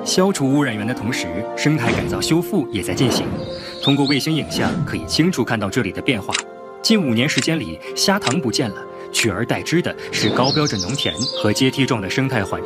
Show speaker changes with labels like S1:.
S1: 消除污染源的同时，生态改造修复也在进行。通过卫星影像，可以清楚看到这里的变化。近5年时间里，虾塘不见了，取而代之的是高标准农田和阶梯状的生态缓冲。